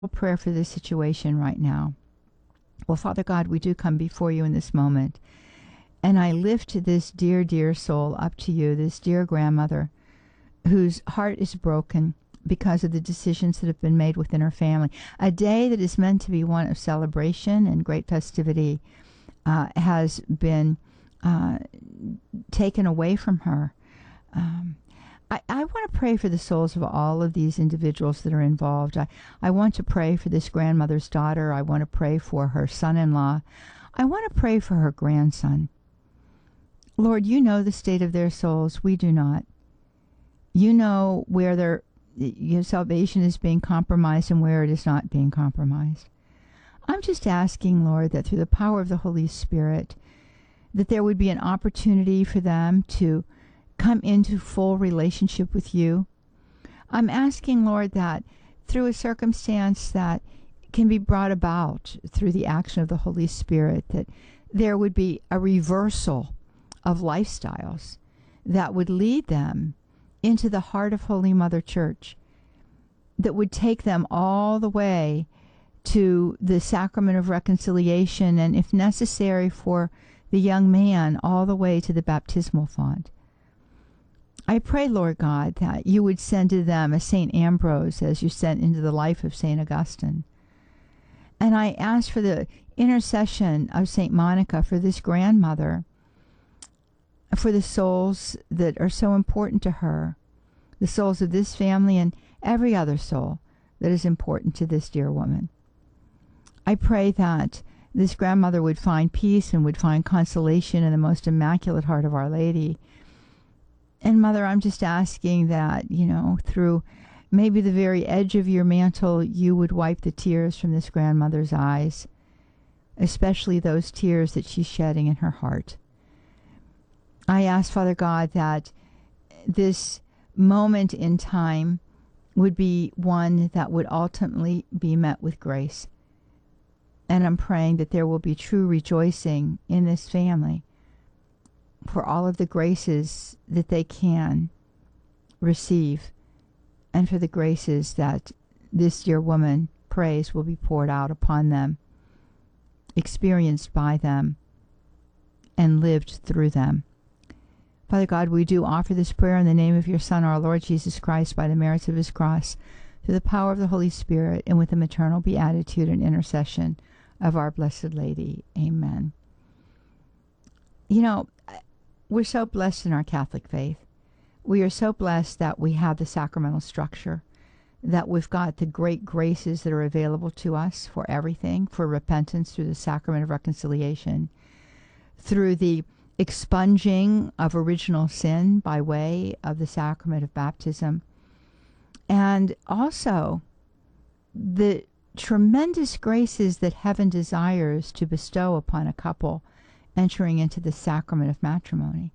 Prayer for this situation right now. Well, Father God, we do come before you in this moment. And I lift this dear, dear soul up to you, this dear grandmother whose heart is broken because of the decisions that have been made within her family. A day that is meant to be one of celebration and great festivity has been taken away from her. I want to pray for the souls of all of these individuals that are involved. I want to pray for this grandmother's daughter. I want to pray for her son-in-law. I want to pray for her grandson. Lord, you know the state of their souls. We do not. You know where their salvation is being compromised and where it is not being compromised. I'm just asking, Lord, that through the power of the Holy Spirit, that there would be an opportunity for them to come into full relationship with you. I'm asking, Lord, that through a circumstance that can be brought about through the action of the Holy Spirit, that there would be a reversal of lifestyles that would lead them into the heart of Holy Mother Church, that would take them all the way to the sacrament of reconciliation, and if necessary for the young man, all the way to the baptismal font. I pray, Lord God, that you would send to them a St. Ambrose as you sent into the life of St. Augustine. And I ask for the intercession of St. Monica for this grandmother, for the souls that are so important to her, the souls of this family and every other soul that is important to this dear woman. I pray that this grandmother would find peace and would find consolation in the most immaculate heart of Our Lady. And Mother, I'm just asking that, through maybe the very edge of your mantle, you would wipe the tears from this grandmother's eyes, especially those tears that she's shedding in her heart. I ask, Father God, that this moment in time would be one that would ultimately be met with grace. And I'm praying that there will be true rejoicing in this family for all of the graces that they can receive, and for the graces that this dear woman prays will be poured out upon them, experienced by them, and lived through them. Father God, we do offer this prayer in the name of your Son, our Lord Jesus Christ, by the merits of his cross, through the power of the Holy Spirit, and with the maternal beatitude and intercession of our Blessed Lady. Amen. We're so blessed in our Catholic faith. We are so blessed that we have the sacramental structure, that we've got the great graces that are available to us for everything, for repentance through the sacrament of reconciliation, through the expunging of original sin by way of the sacrament of baptism, and also the tremendous graces that heaven desires to bestow upon a couple entering into the sacrament of matrimony.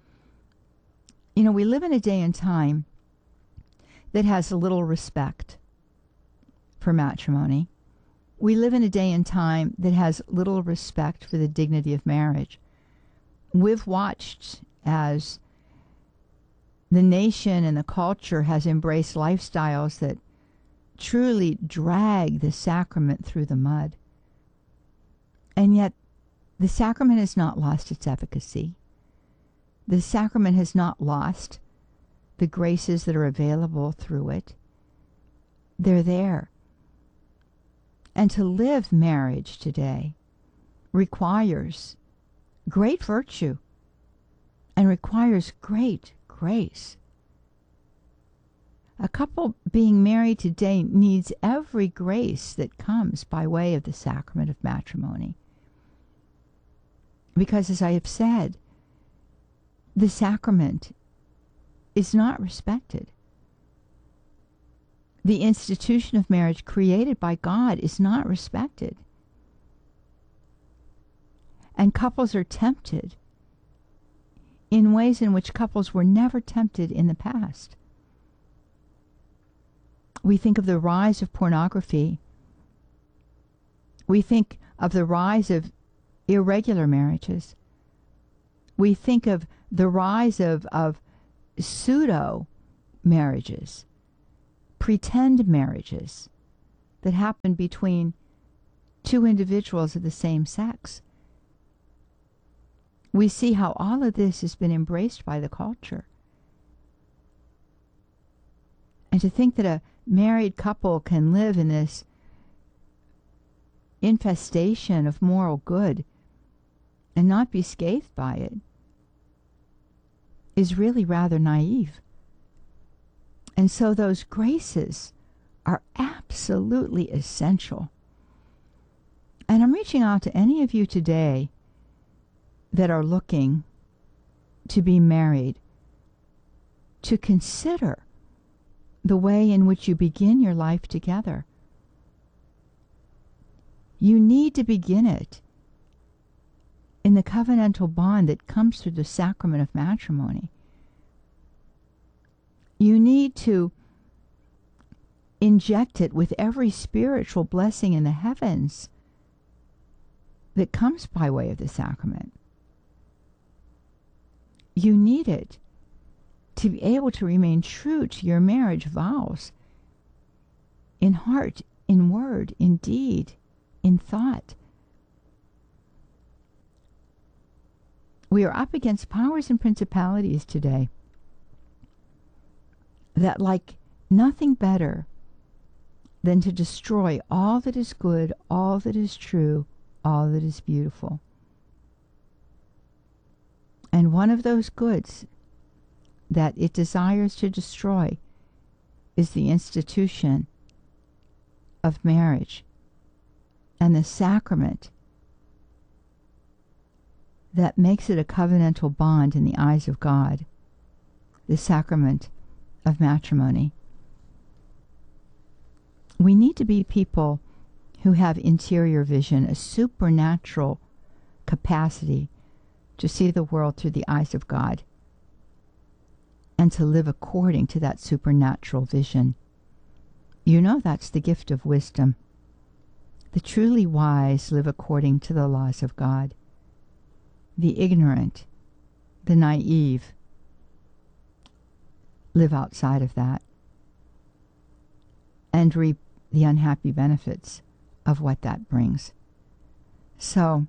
We live in a day and time that has little respect for matrimony. We live in a day and time that has little respect for the dignity of marriage. We've watched as the nation and the culture has embraced lifestyles that truly drag the sacrament through the mud. And yet, the sacrament has not lost its efficacy. The sacrament has not lost the graces that are available through it. They're there. And to live marriage today requires great virtue and requires great grace. A couple being married today needs every grace that comes by way of the sacrament of matrimony. Because, as I have said, the sacrament is not respected. The institution of marriage created by God is not respected. And couples are tempted in ways in which couples were never tempted in the past. We think of the rise of pornography. We think of the rise of irregular marriages. We think of the rise of pseudo marriages, pretend marriages, that happen between two individuals of the same sex. We see how all of this has been embraced by the culture. And to think that a married couple can live in this infestation of moral good and not be scathed by it is really rather naive. And so those graces are absolutely essential. And I'm reaching out to any of you today that are looking to be married to consider the way in which you begin your life together. You need to begin it in the covenantal bond that comes through the sacrament of matrimony. You need to inject it with every spiritual blessing in the heavens that comes by way of the sacrament. You need it to be able to remain true to your marriage vows in heart, in word, in deed, in thought. We are up against powers and principalities today that like nothing better than to destroy all that is good, all that is true, all that is beautiful. And one of those goods that it desires to destroy is the institution of marriage and the sacrament that makes it a covenantal bond in the eyes of God, the sacrament of matrimony. We need to be people who have interior vision, a supernatural capacity to see the world through the eyes of God and to live according to that supernatural vision. You know that's the gift of wisdom. The truly wise live according to the laws of God. The ignorant, the naive, live outside of that and reap the unhappy benefits of what that brings. So,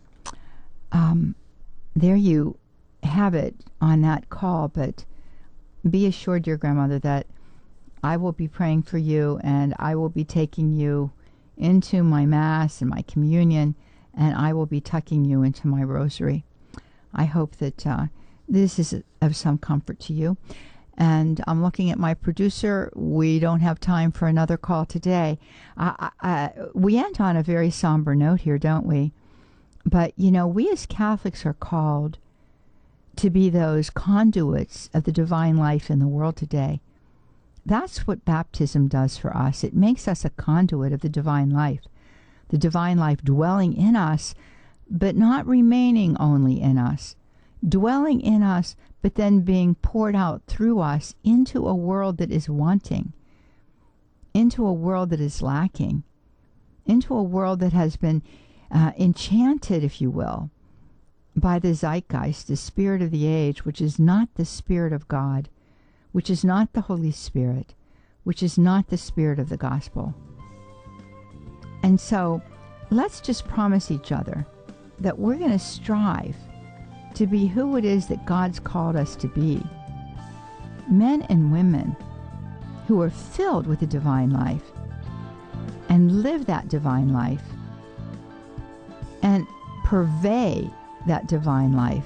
there you have it on that call, but be assured, dear grandmother, that I will be praying for you and I will be taking you into my Mass and my communion, and I will be tucking you into my rosary. I hope that this is of some comfort to you. And I'm looking at my producer. We don't have time for another call today. We end on a very somber note here, don't we? But, you know, we as Catholics are called to be those conduits of the divine life in the world today. That's what baptism does for us. It makes us a conduit of the divine life dwelling in us, but not remaining only in us, dwelling in us, but then being poured out through us into a world that is wanting, into a world that is lacking, into a world that has been enchanted, if you will, by the zeitgeist, the spirit of the age, which is not the Spirit of God, which is not the Holy Spirit, which is not the Spirit of the gospel. And so let's just promise each other that we're going to strive to be who it is that God's called us to be. Men and women who are filled with the divine life and live that divine life and purvey that divine life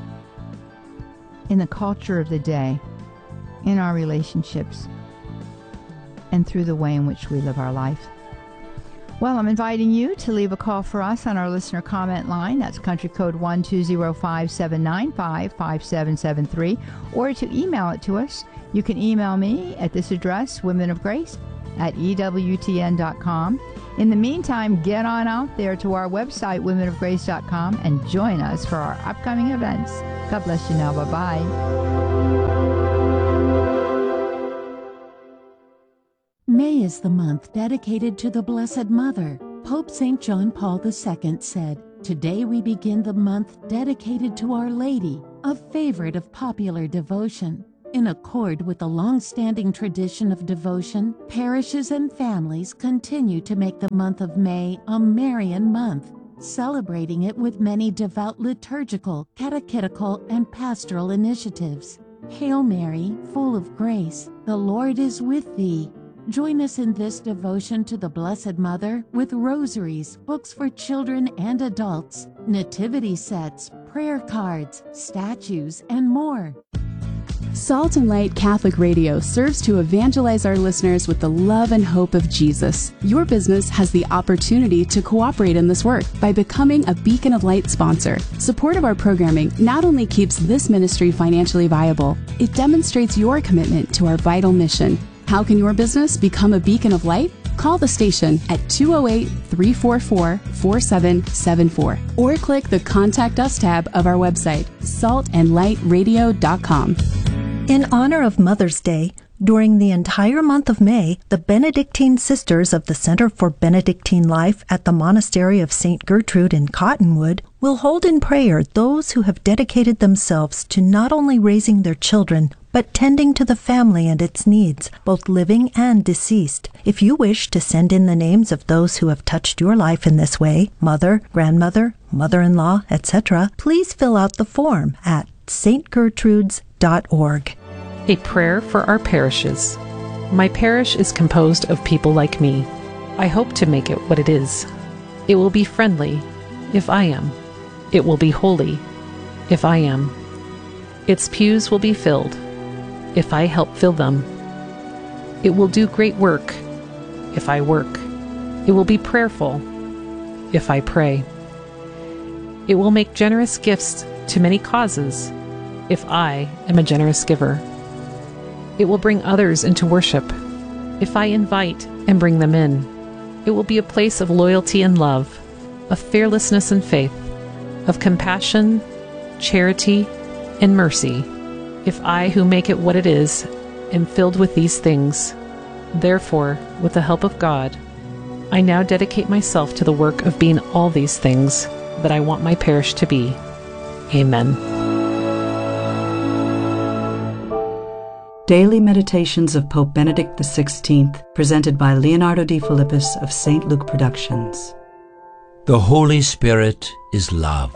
in the culture of the day, in our relationships, and through the way in which we live our life. Well, I'm inviting you to leave a call for us on our listener comment line. That's country code 1-205-795-5773, or to email it to us. You can email me at this address, womenofgrace@ewtn.com. In the meantime, get on out there to our website, womenofgrace.com, and join us for our upcoming events. God bless you now. Bye-bye. May is the month dedicated to the Blessed Mother. Pope St. John Paul II said, "Today we begin the month dedicated to Our Lady, a favorite of popular devotion. In accord with the long-standing tradition of devotion, parishes and families continue to make the month of May a Marian month, celebrating it with many devout liturgical, catechetical, and pastoral initiatives. Hail Mary, full of grace, the Lord is with thee. Join us in this devotion to the Blessed Mother with rosaries, books for children and adults, nativity sets, prayer cards, statues, and more. Salt and Light Catholic Radio serves to evangelize our listeners with the love and hope of Jesus. Your business has the opportunity to cooperate in this work by becoming a Beacon of Light sponsor. Support of our programming not only keeps this ministry financially viable, it demonstrates your commitment to our vital mission. How can your business become a beacon of light? Call the station at 208-344-4774 or click the Contact Us tab of our website, saltandlightradio.com. In honor of Mother's Day, during the entire month of May, the Benedictine Sisters of the Center for Benedictine Life at the Monastery of St. Gertrude in Cottonwood will hold in prayer those who have dedicated themselves to not only raising their children, but tending to the family and its needs, both living and deceased. If you wish to send in the names of those who have touched your life in this way, mother, grandmother, mother-in-law, etc., please fill out the form at stgertrudes.org. A prayer for our parishes. My parish is composed of people like me. I hope to make it what it is. It will be friendly, if I am. It will be holy, if I am. Its pews will be filled, if I help fill them. It will do great work, if I work. It will be prayerful, if I pray. It will make generous gifts to many causes, if I am a generous giver. It will bring others into worship, if I invite and bring them in. It will be a place of loyalty and love, of fearlessness and faith, of compassion, charity, and mercy, if I who make it what it is am filled with these things. Therefore, with the help of God, I now dedicate myself to the work of being all these things that I want my parish to be. Amen. Daily Meditations of Pope Benedict XVI, presented by Leonardo D. Philippus of St. Luke Productions. The Holy Spirit is love.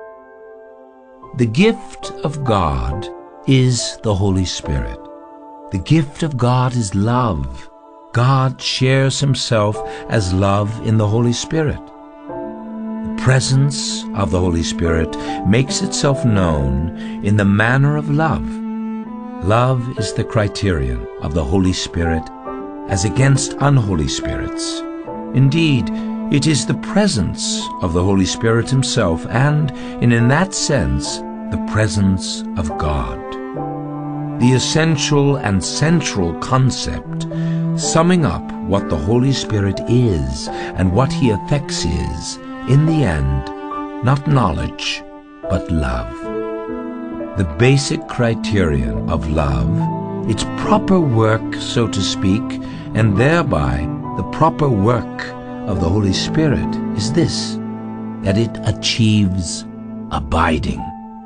The gift of God is the Holy Spirit. The gift of God is love. God shares himself as love in the Holy Spirit. The presence of the Holy Spirit makes itself known in the manner of love. Love is the criterion of the Holy Spirit as against unholy spirits. Indeed, it is the presence of the Holy Spirit himself and, in that sense, the presence of God. The essential and central concept, summing up what the Holy Spirit is and what he effects is, in the end, not knowledge, but love. The basic criterion of love, its proper work, so to speak, and thereby the proper work of the Holy Spirit is this, that it achieves abiding.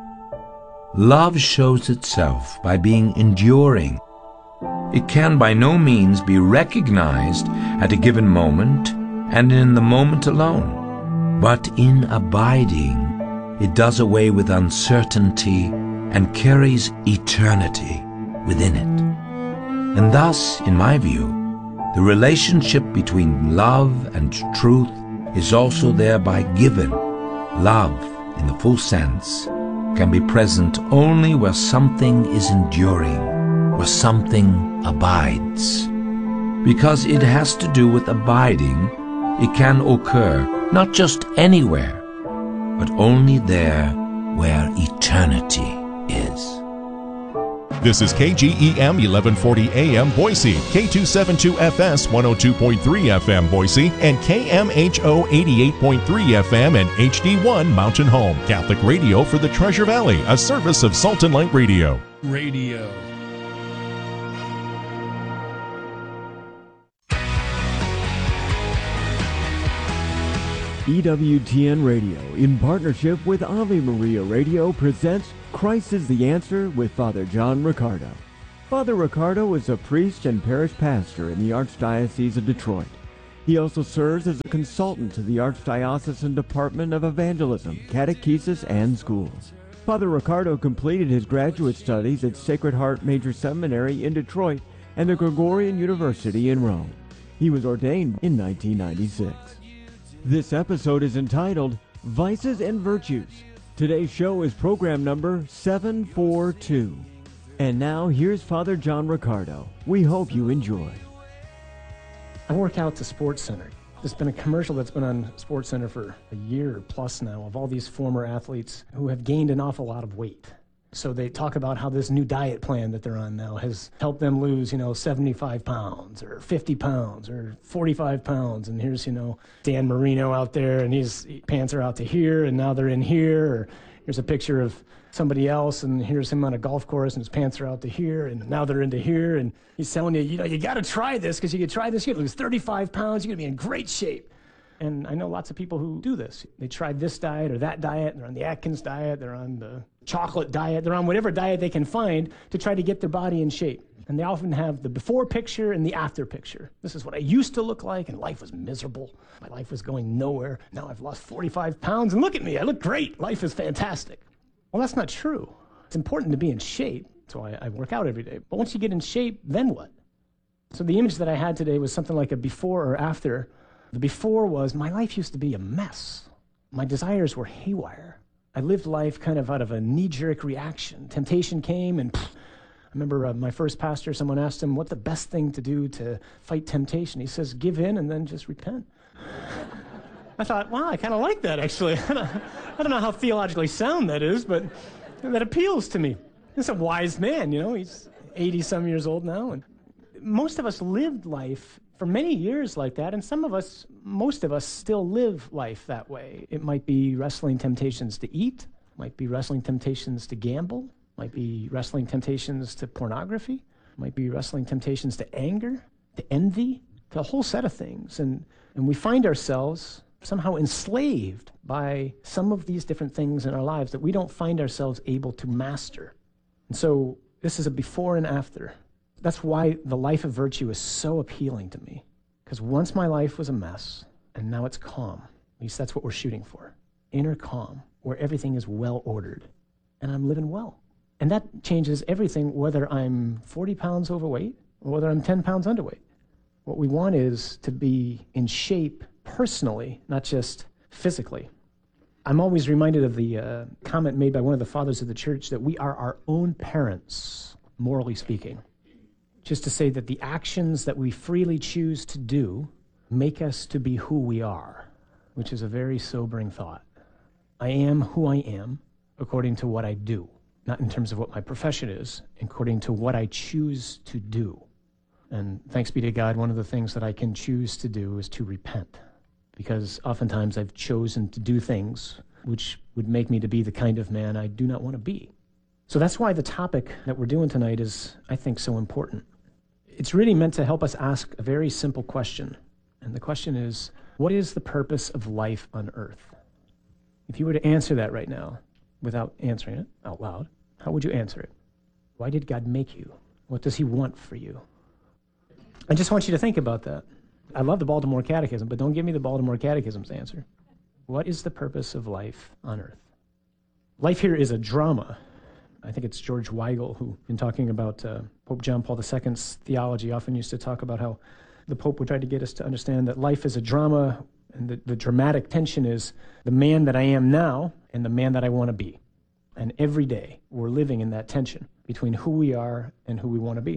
Love shows itself by being enduring. It can by no means be recognized at a given moment and in the moment alone, but in abiding, it does away with uncertainty and carries eternity within it. And thus, in my view, the relationship between love and truth is also thereby given. Love, in the full sense, can be present only where something is enduring, where something abides. Because it has to do with abiding, it can occur not just anywhere, but only there where eternity is. This is KGEM 1140 AM Boise, K272FS 102.3 FM Boise, and KMHO 88.3 FM and HD1 Mountain Home. Catholic radio for the Treasure Valley, a service of Salt and Light Radio. EWTN Radio, in partnership with Ave Maria Radio, presents Christ is the Answer with Father John Riccardo. Father Ricardo is a priest and parish pastor in the Archdiocese of Detroit. He also serves as a consultant to the Archdiocesan Department of Evangelism, Catechesis, and Schools. Father Ricardo completed his graduate studies at Sacred Heart Major Seminary in Detroit and the Gregorian University in Rome. He was ordained in 1996. This episode is entitled Vices and Virtues. Today's show is program number 742. And now here's Father John Ricardo. We hope you enjoy. I work out at the Sports Center. There's been a commercial that's been on Sports Center for a year plus now of all these former athletes who have gained an awful lot of weight. So they talk about how this new diet plan that they're on now has helped them lose, 75 pounds or 50 pounds or 45 pounds. And here's, Dan Marino out there and his pants are out to here and now they're in here. Or here's a picture of somebody else and here's him on a golf course and his pants are out to here and now they're into here. And he's telling you, you got to try this because you can try this. You lose 35 pounds. You're going to be in great shape. And I know lots of people who do this. They tried this diet or that diet. They're on the Atkins diet. They're on the chocolate diet. They're on whatever diet they can find to try to get their body in shape. And they often have the before picture and the after picture. This is what I used to look like, and life was miserable. My life was going nowhere. Now I've lost 45 pounds, and look at me. I look great. Life is fantastic. Well, that's not true. It's important to be in shape, so I work out every day. But once you get in shape, then what? So the image that I had today was something like a before or after. The before was my life used to be a mess. My desires were haywire. I lived life kind of out of a knee-jerk reaction. Temptation came, and I remember my first pastor, someone asked him, what's the best thing to do to fight temptation? He says, give in and then just repent. I thought, wow, I kind of like that, actually. I don't know how theologically sound that is, but that appeals to me. He's a wise man, he's 80-some years old now. And most of us lived life for many years like that, and most of us still live life that way. It might be wrestling temptations to eat, might be wrestling temptations to gamble, might be wrestling temptations to pornography, might be wrestling temptations to anger, to envy, to a whole set of things. And we find ourselves somehow enslaved by some of these different things in our lives that we don't find ourselves able to master. And so this is a before and after. That's why the life of virtue is so appealing to me. Because once my life was a mess, and now it's calm. At least that's what we're shooting for. Inner calm, where everything is well ordered. And I'm living well. And that changes everything, whether I'm 40 pounds overweight or whether I'm 10 pounds underweight. What we want is to be in shape personally, not just physically. I'm always reminded of the comment made by one of the fathers of the church that we are our own parents, morally speaking. Just to say that the actions that we freely choose to do make us to be who we are, which is a very sobering thought. I am who I am according to what I do, not in terms of what my profession is, according to what I choose to do. And thanks be to God, one of the things that I can choose to do is to repent, because oftentimes I've chosen to do things which would make me to be the kind of man I do not want to be. So that's why the topic that we're doing tonight is, I think, so important. It's really meant to help us ask a very simple question. And the question is, what is the purpose of life on earth? If you were to answer that right now, without answering it out loud, how would you answer it? Why did God make you? What does he want for you? I just want you to think about that. I love the Baltimore Catechism, but don't give me the Baltimore Catechism's answer. What is the purpose of life on earth? Life here is a drama. I think it's George Weigel who, in talking about Pope John Paul II's theology, often used to talk about how the Pope would try to get us to understand that life is a drama, and the dramatic tension is the man that I am now and the man that I want to be. And every day we're living in that tension between who we are and who we want to be.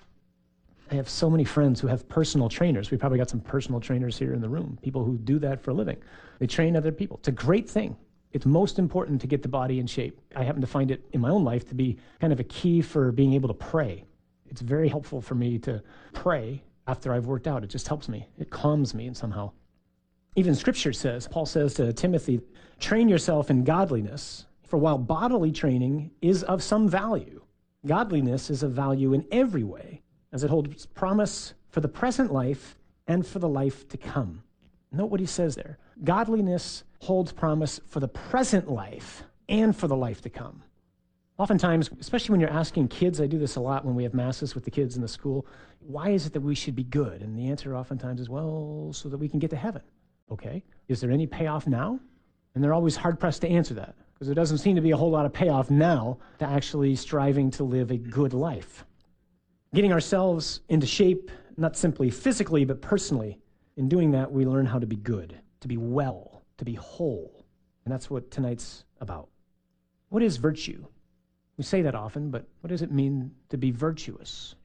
I have so many friends who have personal trainers. We probably got some personal trainers here in the room, people who do that for a living. They train other people. It's a great thing. It's most important to get the body in shape. I happen to find it in my own life to be kind of a key for being able to pray. It's very helpful for me to pray after I've worked out. It just helps me. It calms me somehow. Even Scripture says, Paul says to Timothy, train yourself in godliness, for while bodily training is of some value, godliness is of value in every way, as it holds promise for the present life and for the life to come. Note what he says there. Godliness holds promise for the present life and for the life to come. Oftentimes, especially when you're asking kids, I do this a lot when we have masses with the kids in the school, why is it that we should be good? And the answer oftentimes is, well, so that we can get to heaven. Okay, is there any payoff now? And they're always hard-pressed to answer that, because there doesn't seem to be a whole lot of payoff now to actually striving to live a good life. Getting ourselves into shape, not simply physically, but personally. In doing that, we learn how to be good, to be well, to be whole. And that's what tonight's about. What is virtue? We say that often, but what does it mean to be virtuous?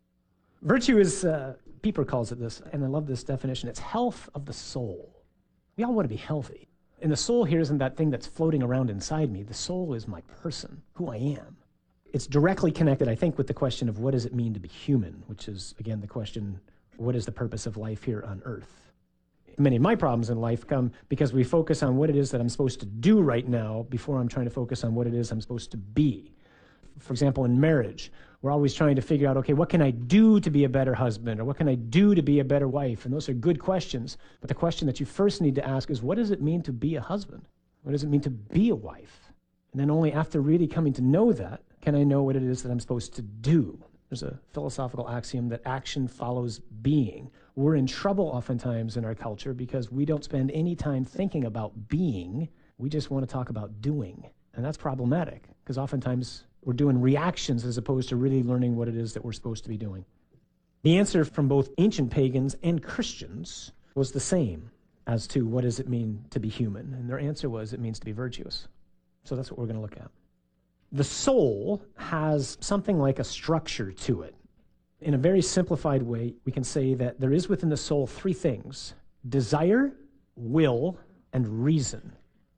Virtue is, Pieper calls it this, and I love this definition, it's health of the soul. We all want to be healthy. And the soul here isn't that thing that's floating around inside me. The soul is my person, who I am. It's directly connected, I think, with the question of what does it mean to be human, which is, again, the question, what is the purpose of life here on earth? Many of my problems in life come because we focus on what it is that I'm supposed to do right now before I'm trying to focus on what it is I'm supposed to be. For example, in marriage, we're always trying to figure out, okay, what can I do to be a better husband, or what can I do to be a better wife? And those are good questions. But the question that you first need to ask is, what does it mean to be a husband? What does it mean to be a wife? And then only after really coming to know that, can I know what it is that I'm supposed to do? There's a philosophical axiom that action follows being. We're in trouble oftentimes in our culture because we don't spend any time thinking about being. We just want to talk about doing. And that's problematic, because oftentimes we're doing reactions as opposed to really learning what it is that we're supposed to be doing. The answer from both ancient pagans and Christians was the same as to what does it mean to be human. And their answer was, it means to be virtuous. So that's what we're going to look at. The soul has something like a structure to it. In a very simplified way, we can say that there is within the soul three things: desire, will, and reason.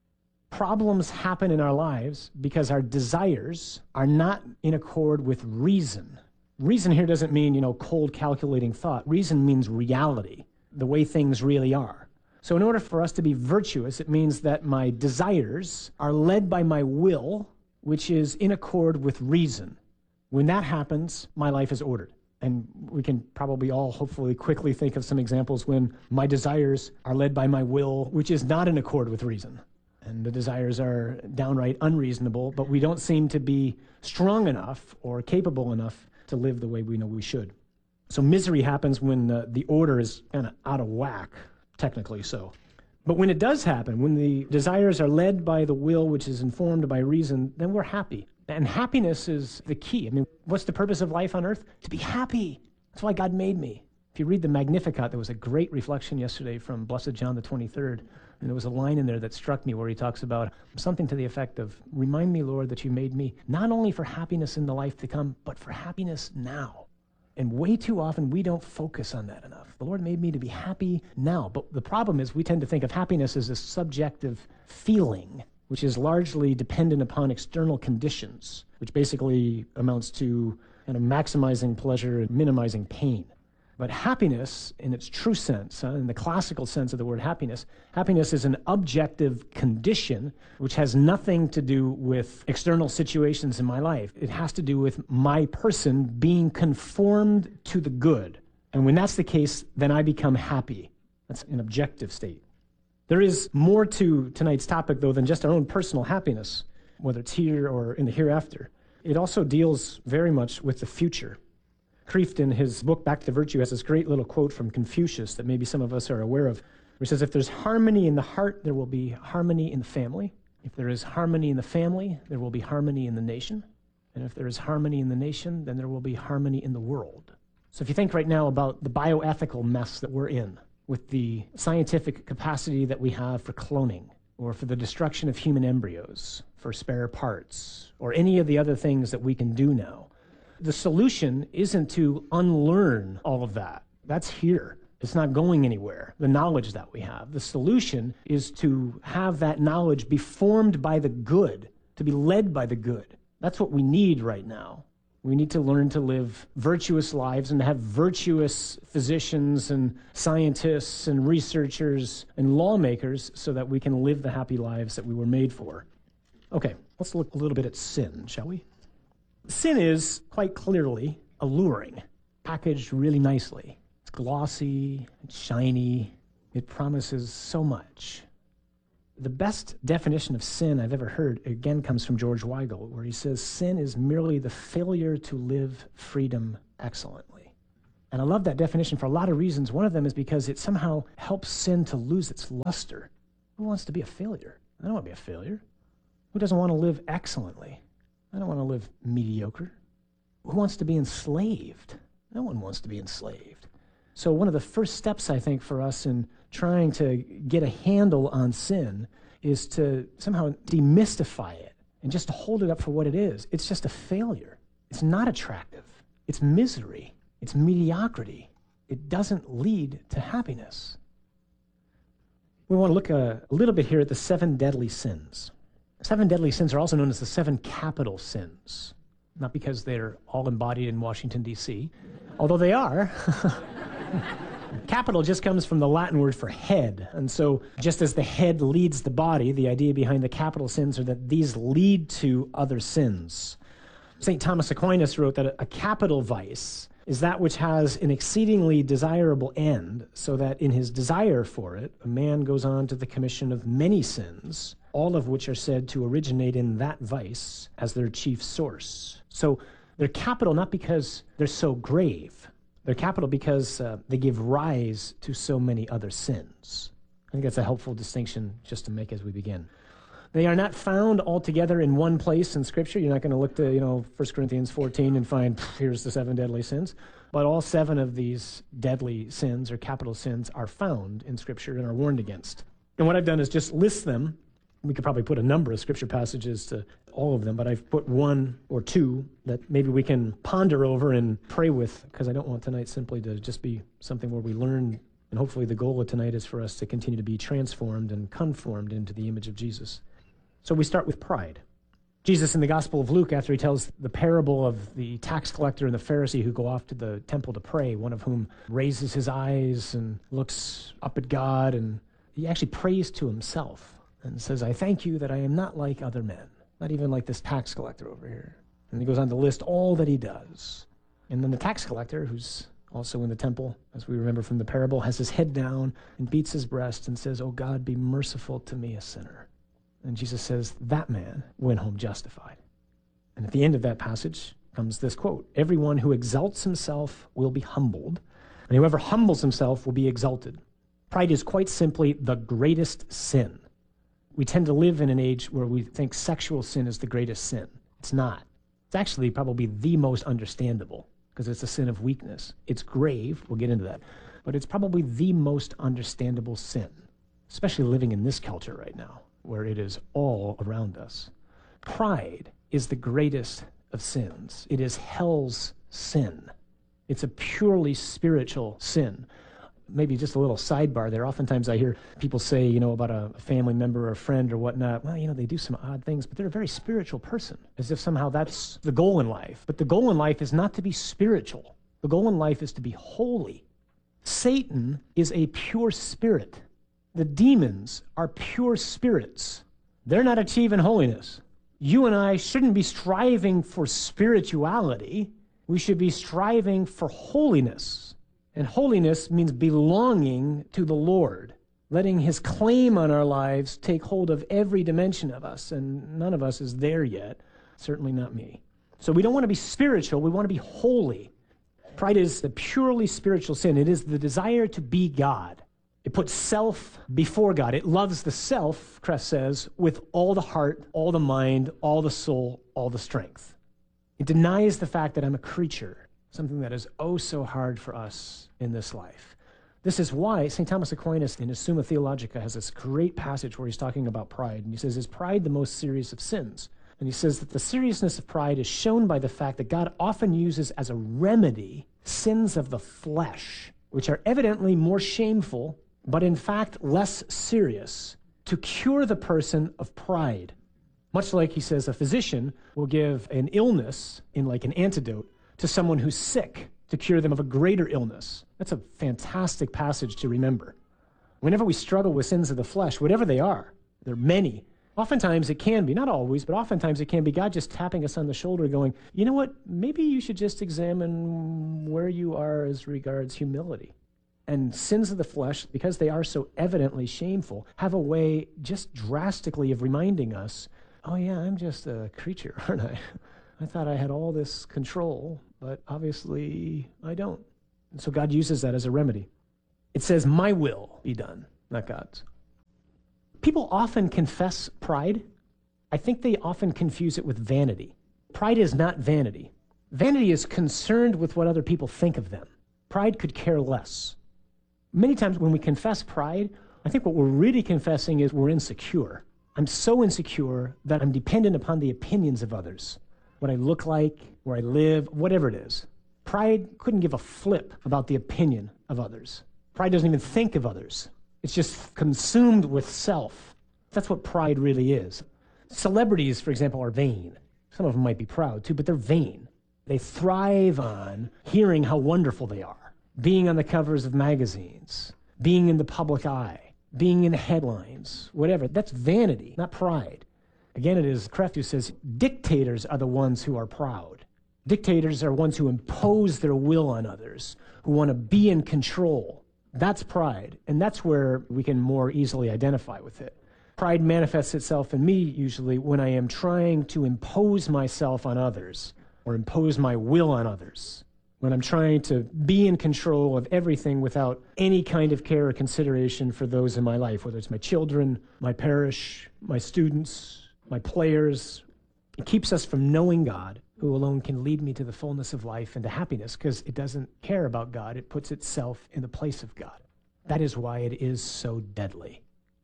Problems happen in our lives because our desires are not in accord with reason. Reason here doesn't mean, cold calculating thought. Reason means reality, the way things really are. So in order for us to be virtuous, it means that my desires are led by my will, which is in accord with reason. When that happens, my life is ordered. And we can probably all hopefully quickly think of some examples when my desires are led by my will, which is not in accord with reason. And the desires are downright unreasonable, but we don't seem to be strong enough or capable enough to live the way we know we should. So misery happens when the order is kind of out of whack, technically so. But when it does happen, when the desires are led by the will, which is informed by reason, then we're happy. And happiness is the key. I mean, what's the purpose of life on earth? To be happy. That's why God made me. If you read the Magnificat, there was a great reflection yesterday from Blessed John the 23rd. And there was a line in there that struck me where he talks about something to the effect of, remind me, Lord, that you made me not only for happiness in the life to come, but for happiness now. And way too often we don't focus on that enough. The Lord made me to be happy now. But the problem is we tend to think of happiness as a subjective feeling, which is largely dependent upon external conditions, which basically amounts to kind of maximizing pleasure and minimizing pain. But happiness, in its true sense, in the classical sense of the word happiness, happiness is an objective condition which has nothing to do with external situations in my life. It has to do with my person being conformed to the good. And when that's the case, then I become happy. That's an objective state. There is more to tonight's topic, though, than just our own personal happiness, whether it's here or in the hereafter. It also deals very much with the future. Kreeft, in his book, Back to Virtue, has this great little quote from Confucius that maybe some of us are aware of, where he says, if there's harmony in the heart, there will be harmony in the family. If there is harmony in the family, there will be harmony in the nation. And if there is harmony in the nation, then there will be harmony in the world. So if you think right now about the bioethical mess that we're in, with the scientific capacity that we have for cloning, or for the destruction of human embryos, for spare parts, or any of the other things that we can do now, the solution isn't to unlearn all of that. That's here. It's not going anywhere, the knowledge that we have. The solution is to have that knowledge be formed by the good, to be led by the good. That's what we need right now. We need to learn to live virtuous lives and have virtuous physicians and scientists and researchers and lawmakers so that we can live the happy lives that we were made for. Okay, let's look a little bit at sin, shall we? Sin is quite clearly alluring, packaged really nicely. It's glossy, it's shiny, it promises so much. The best definition of sin I've ever heard, again, comes from George Weigel, where he says sin is merely the failure to live freedom excellently. And I love that definition for a lot of reasons. One of them is because it somehow helps sin to lose its luster. Who wants to be a failure? I don't want to be a failure. Who doesn't want to live excellently? I don't want to live mediocre. Who wants to be enslaved? No one wants to be enslaved. So one of the first steps, I think, for us in trying to get a handle on sin is to somehow demystify it and just to hold it up for what it is. It's just a failure. It's not attractive. It's misery. It's mediocrity. It doesn't lead to happiness. We want to look a little bit here at the 7 deadly sins. 7 deadly sins are also known as the 7 capital sins, not because they're all embodied in Washington, D.C., although they are. Capital just comes from the Latin word for head. And so just as the head leads the body, the idea behind the capital sins are that these lead to other sins. St. Thomas Aquinas wrote that a capital vice is that which has an exceedingly desirable end, so that in his desire for it, a man goes on to the commission of many sins, all of which are said to originate in that vice as their chief source. So they're capital not because they're so grave. They're capital because they give rise to so many other sins. I think that's a helpful distinction just to make as we begin. They are not found altogether in one place in Scripture. You're not going to look to, 1 Corinthians 14 and find, here's the 7 deadly sins. But all 7 of these deadly sins or capital sins are found in Scripture and are warned against. And what I've done is just list them. We could probably put a number of Scripture passages to all of them, but I've put 1 or 2 that maybe we can ponder over and pray with, because I don't want tonight simply to just be something where we learn, and hopefully the goal of tonight is for us to continue to be transformed and conformed into the image of Jesus. So we start with pride. Jesus in the Gospel of Luke, after he tells the parable of the tax collector and the Pharisee who go off to the temple to pray, one of whom raises his eyes and looks up at God, and he actually prays to himself and says, I thank you that I am not like other men, not even like this tax collector over here. And he goes on to list all that he does. And then the tax collector, who's also in the temple, as we remember from the parable, has his head down and beats his breast and says, oh God, be merciful to me, a sinner. And Jesus says, that man went home justified. And at the end of that passage comes this quote, everyone who exalts himself will be humbled, and whoever humbles himself will be exalted. Pride is quite simply the greatest sin. We tend to live in an age where we think sexual sin is the greatest sin. It's not. It's actually probably the most understandable, because it's a sin of weakness. It's grave, we'll get into that, but it's probably the most understandable sin, especially living in this culture right now, where it is all around us. Pride is the greatest of sins. It is hell's sin. It's a purely spiritual sin. Maybe just a little sidebar there. Oftentimes I hear people say, about a family member or a friend or whatnot, well, they do some odd things, but they're a very spiritual person, as if somehow that's the goal in life. But the goal in life is not to be spiritual. The goal in life is to be holy. Satan is a pure spirit. The demons are pure spirits. They're not achieving holiness. You and I shouldn't be striving for spirituality. We should be striving for holiness. And holiness means belonging to the Lord, letting his claim on our lives take hold of every dimension of us. And none of us is there yet, certainly not me. So we don't want to be spiritual, we want to be holy. Pride is the purely spiritual sin. It is the desire to be God. It puts self before God. It loves the self, Kress says, with all the heart, all the mind, all the soul, all the strength. It denies the fact that I'm a creature, something that is oh so hard for us in this life. This is why St. Thomas Aquinas in his Summa Theologica has this great passage where he's talking about pride. And he says, is pride the most serious of sins? And he says that the seriousness of pride is shown by the fact that God often uses as a remedy sins of the flesh, which are evidently more shameful but in fact less serious, to cure the person of pride. Much like, he says, a physician will give an illness in like an antidote to someone who's sick to cure them of a greater illness. That's a fantastic passage to remember. Whenever we struggle with sins of the flesh, whatever they are, there are many. Oftentimes it can be, not always, but oftentimes it can be God just tapping us on the shoulder going, you know what, maybe you should just examine where you are as regards humility. And sins of the flesh, because they are so evidently shameful, have a way just drastically of reminding us, oh yeah, I'm just a creature, aren't I? I thought I had all this control, but obviously I don't. And so God uses that as a remedy. It says, my will be done, not God's. People often confess pride. I think they often confuse it with vanity. Pride is not vanity. Vanity is concerned with what other people think of them. Pride could care less. Many times when we confess pride, I think what we're really confessing is we're insecure. I'm so insecure that I'm dependent upon the opinions of others. What I look like, where I live, whatever it is. Pride couldn't give a flip about the opinion of others. Pride doesn't even think of others. It's just consumed with self. That's what pride really is. Celebrities, for example, are vain. Some of them might be proud too, but they're vain. They thrive on hearing how wonderful they are. Being on the covers of magazines, being in the public eye, being in the headlines, whatever. That's vanity, not pride. Again, it is Krefft who says, dictators are the ones who are proud. Dictators are ones who impose their will on others, who want to be in control. That's pride, and that's where we can more easily identify with it. Pride manifests itself in me usually when I am trying to impose myself on others or impose my will on others. When I'm trying to be in control of everything without any kind of care or consideration for those in my life, whether it's my children, my parish, my students, my players. It keeps us from knowing God, who alone can lead me to the fullness of life and to happiness, because it doesn't care about God. It puts itself in the place of God. That is why it is so deadly.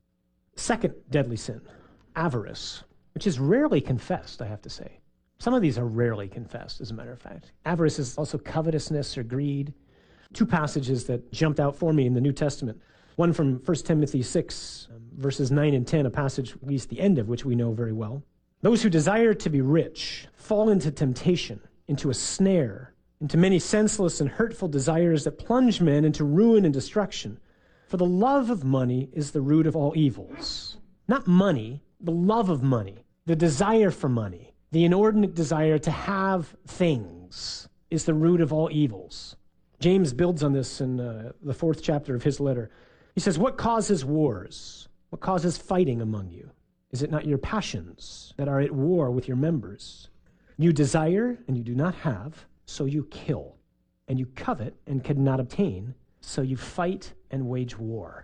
Second deadly sin, avarice, which is rarely confessed, I have to say. Some of these are rarely confessed, as a matter of fact. Avarice is also covetousness or greed. Two passages that jumped out for me in the New Testament. One from 1 Timothy 6, verses 9 and 10, a passage, at least the end of which we know very well. Those who desire to be rich fall into temptation, into a snare, into many senseless and hurtful desires that plunge men into ruin and destruction. For the love of money is the root of all evils. Not money, the love of money, the desire for money. The inordinate desire to have things is the root of all evils. James builds on this in the 4th chapter of his letter. He says, what causes wars? What causes fighting among you? Is it not your passions that are at war with your members? You desire and you do not have, so you kill. And you covet and cannot obtain, so you fight and wage war.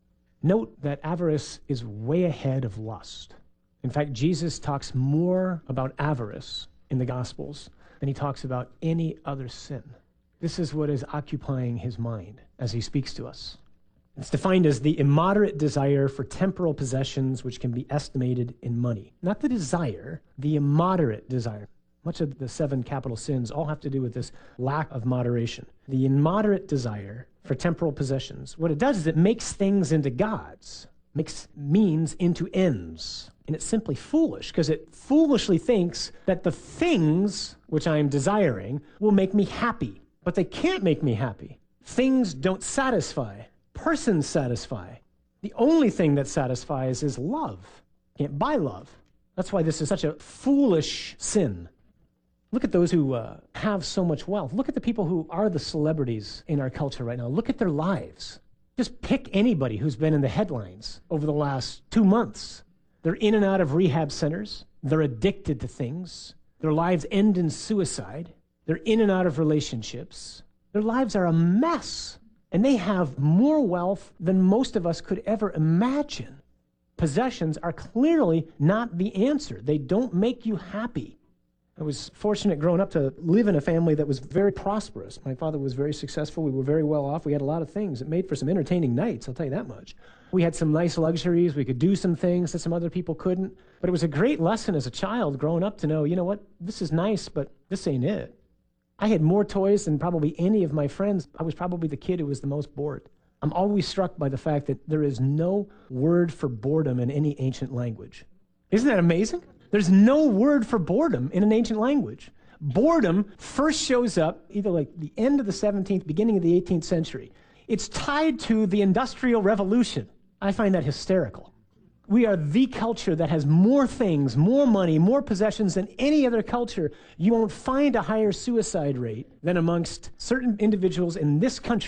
Note that avarice is way ahead of lust. In fact, Jesus talks more about avarice in the Gospels than he talks about any other sin. This is what is occupying his mind as he speaks to us. It's defined as the immoderate desire for temporal possessions which can be estimated in money. Not the desire, the immoderate desire. Much of the 7 capital sins all have to do with this lack of moderation. The immoderate desire for temporal possessions. What it does is it makes things into gods, makes means into ends. And it's simply foolish, because it foolishly thinks that the things which I am desiring will make me happy. But they can't make me happy. Things don't satisfy. Persons satisfy. The only thing that satisfies is love. You can't buy love. That's why this is such a foolish sin. Look at those who have so much wealth. Look at the people who are the celebrities in our culture right now. Look at their lives. Just pick anybody who's been in the headlines over the last 2 months. They're in and out of rehab centers. They're addicted to things. Their lives end in suicide. They're in and out of relationships. Their lives are a mess. And they have more wealth than most of us could ever imagine. Possessions are clearly not the answer. They don't make you happy. I was fortunate growing up to live in a family that was very prosperous. My father was very successful. We were very well off. We had a lot of things. It made for some entertaining nights, I'll tell you that much. We had some nice luxuries. We could do some things that some other people couldn't. But it was a great lesson as a child growing up to know, you know what, this is nice, but this ain't it. I had more toys than probably any of my friends. I was probably the kid who was the most bored. I'm always struck by the fact that there is no word for boredom in any ancient language. Isn't that amazing? There's no word for boredom in an ancient language. Boredom first shows up either like the end of the 17th, beginning of the 18th century. It's tied to the Industrial Revolution. I find that hysterical. We are the culture that has more things, more money, more possessions than any other culture. You won't find a higher suicide rate than amongst certain individuals in this country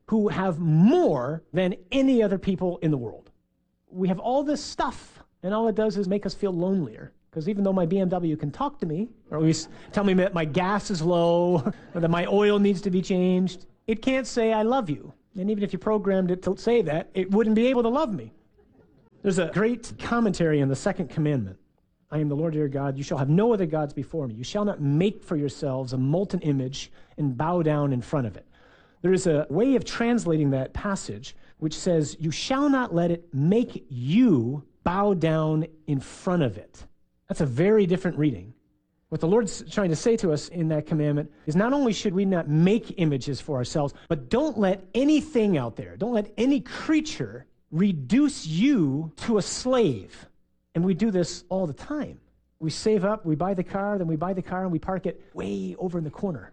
who have more than any other people in the world. We have all this stuff, and all it does is make us feel lonelier. Because even though my BMW can talk to me, or at least tell me that my gas is low, or that my oil needs to be changed, it can't say, I love you. And even if you programmed it to say that, it wouldn't be able to love me. There's a great commentary on the second commandment. I am the Lord your God. You shall have no other gods before me. You shall not make for yourselves a molten image and bow down in front of it. There is a way of translating that passage which says, you shall not let it make you bow down in front of it. That's a very different reading. What the Lord's trying to say to us in that commandment is not only should we not make images for ourselves, but don't let anything out there, don't let any creature reduce you to a slave. And we do this all the time. We save up, we buy the car, then we buy the car and we park it way over in the corner.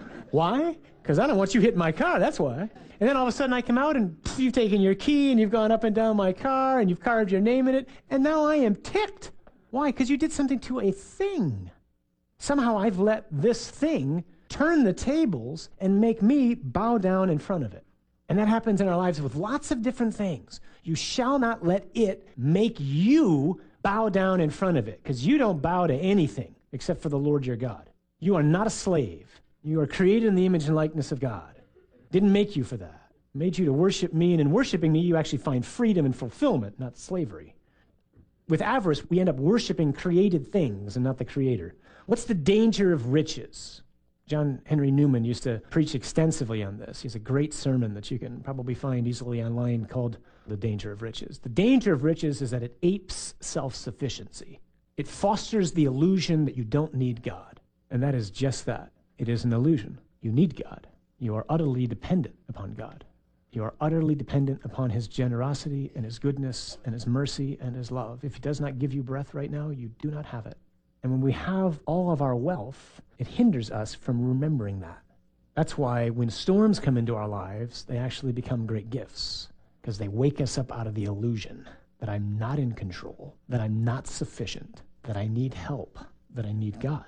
Why? Because I don't want you hitting my car, that's why. And then all of a sudden I come out and you've taken your key and you've gone up and down my car and you've carved your name in it, and now I am ticked. Why? Because you did something to a thing. Somehow I've let this thing turn the tables and make me bow down in front of it. And that happens in our lives with lots of different things. You shall not let it make you bow down in front of it, because you don't bow to anything except for the Lord your God. You are not a slave. You are created in the image and likeness of God. Didn't make you for that. Made you to worship me, and in worshiping me, you actually find freedom and fulfillment, not slavery. With avarice, we end up worshiping created things and not the Creator. What's the danger of riches? John Henry Newman used to preach extensively on this. He has a great sermon that you can probably find easily online called The Danger of Riches. The danger of riches is that it apes self-sufficiency. It fosters the illusion that you don't need God. And that is just that. It is an illusion. You need God. You are utterly dependent upon God. You are utterly dependent upon his generosity and his goodness and his mercy and his love. If he does not give you breath right now, you do not have it. And when we have all of our wealth, it hinders us from remembering that. That's why when storms come into our lives, they actually become great gifts, because they wake us up out of the illusion that I'm not in control, that I'm not sufficient, that I need help, that I need God.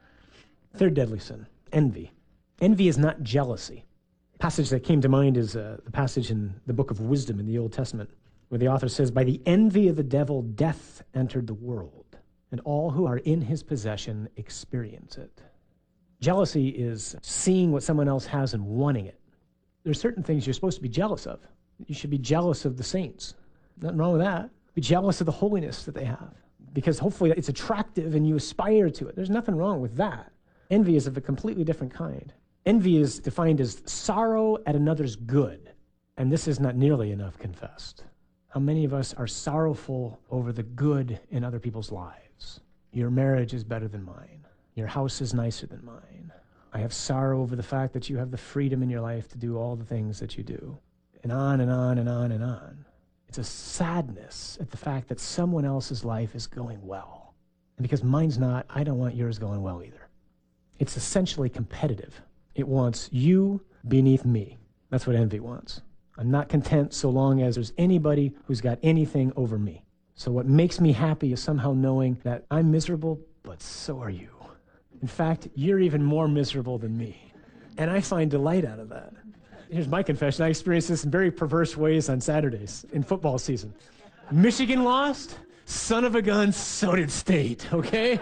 Third deadly sin, envy. Envy is not jealousy. The passage that came to mind is the passage in the book of Wisdom in the Old Testament, where the author says, by the envy of the devil, death entered the world, and all who are in his possession experience it. Jealousy is seeing what someone else has and wanting it. There are certain things you're supposed to be jealous of. You should be jealous of the saints. Nothing wrong with that. Be jealous of the holiness that they have, because hopefully it's attractive and you aspire to it. There's nothing wrong with that. Envy is of a completely different kind. Envy is defined as sorrow at another's good, and this is not nearly enough confessed. How many of us are sorrowful over the good in other people's lives? Your marriage is better than mine. Your house is nicer than mine. I have sorrow over the fact that you have the freedom in your life to do all the things that you do. And on and on and on and on. It's a sadness at the fact that someone else's life is going well. And because mine's not, I don't want yours going well either. It's essentially competitive. It wants you beneath me. That's what envy wants. I'm not content so long as there's anybody who's got anything over me. So what makes me happy is somehow knowing that I'm miserable, but so are you. In fact, you're even more miserable than me. And I find delight out of that. Here's my confession. I experienced this in very perverse ways on Saturdays in football season. Michigan lost. Son of a gun, so did State, okay?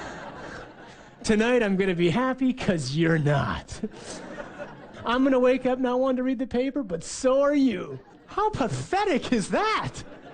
Tonight I'm going to be happy because you're not. I'm going to wake up not wanting to read the paper, but so are you. How pathetic is that?